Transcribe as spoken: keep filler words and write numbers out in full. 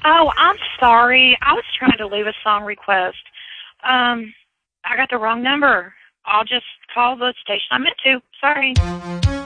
Oh, I'm sorry. I was trying to leave a song request. Um, I got the wrong number. I'll just call the station I meant to. Sorry.